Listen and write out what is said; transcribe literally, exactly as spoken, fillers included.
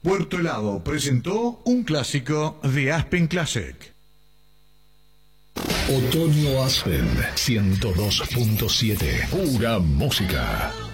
Puerto Helado presentó un clásico de Aspen Classic. Otoño Aspen ciento dos punto siete. Pura música.